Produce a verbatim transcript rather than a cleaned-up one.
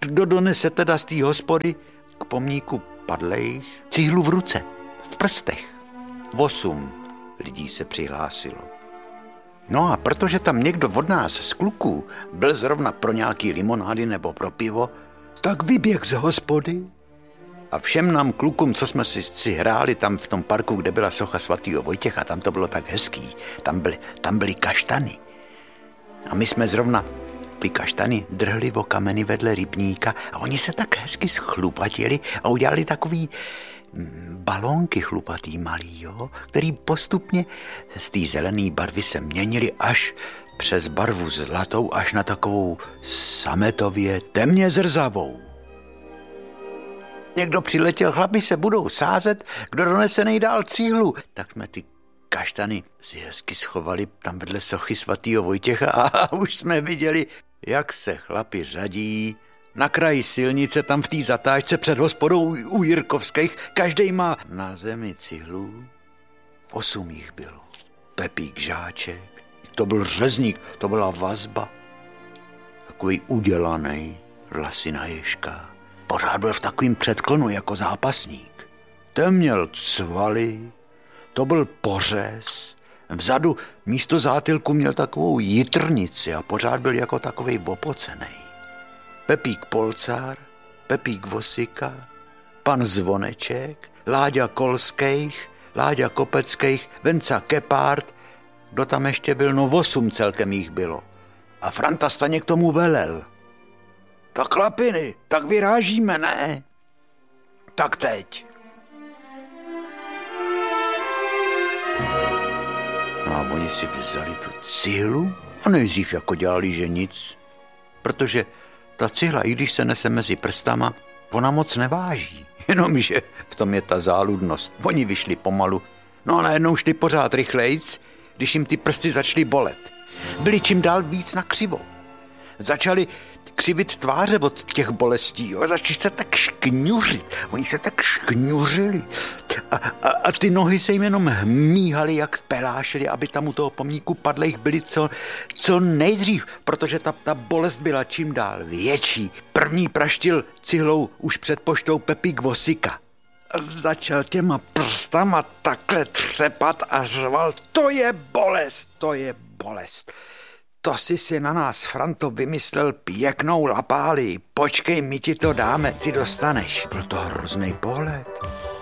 Kdo donese teda z té hospody k pomníku padlejch cihlu v ruce, v prstech? Osm lidí se přihlásilo. No a protože tam někdo od nás z kluků byl zrovna pro nějaký limonády nebo pro pivo, tak vyběh z hospody a všem nám klukům, co jsme si, si hráli tam v tom parku, kde byla socha svatýho Vojtěcha, tam to bylo tak hezký, tam byly, tam byly kaštany. A my jsme zrovna ty kaštany drhli o kameny vedle rybníka a oni se tak hezky schlupatili a udělali takový balónky chlupatý malý, jo, který postupně z té zelené barvy se měnili až přes barvu zlatou až na takovou sametově temně zrzavou. Někdo přiletěl, chlapi se budou sázet, kdo donese nejdál cihlu. Tak jsme ty kaštany si hezky schovali tam vedle sochy svatýho Vojtěcha a už jsme viděli, jak se chlapi řadí na kraji silnice, tam v té zatáčce před hospodou u Jirkovských. Každej má na zemi cihlu. Osm jich bylo. Pepík Žáček, to byl řezník, to byla vazba. Takový udělaný, vlasy na ježka. Pořád byl v takovým předklonu jako zápasník. Ten měl cvaly, to byl pořez. Vzadu místo zátylku měl takovou jitrnici a pořád byl jako takovej opocenej. Pepík Polcár, Pepík Vosika, pan Zvoneček, Láďa Kolských, Láďa Kopeckých, Venca Kepárt, kdo tam ještě byl, no osm celkem jich bylo. A Franta Staněk tomu velel. Tak chlapiny, tak vyrážíme, ne? Tak teď. No a oni si vzali tu cihlu a nejdřív jako dělali, že nic. Protože ta cihla, i když se nese mezi prstama, ona moc neváží. Jenomže v tom je ta záludnost. Oni vyšli pomalu, no a najednou šli pořád rychlejc, když jim ty prsty začaly bolet. Byli čím dál víc na křivo. Začali křivit tváře od těch bolestí, jo? Začali se tak škňuřit. Oni se tak škňuřili. A, a, a ty nohy se jim jenom hmíhaly, jak pelášily, aby tam u toho pomníku padlejch byli co, co nejdřív, protože ta, ta bolest byla čím dál větší. První praštil cihlou už před poštou Pepík Vosika. A začal těma prstama takhle třepat a řval, to je bolest, to je bolest. To jsi si na nás, Franto, vymyslel pěknou lapáli. Počkej, my ti to dáme, ty dostaneš. Byl to hrozný pohled.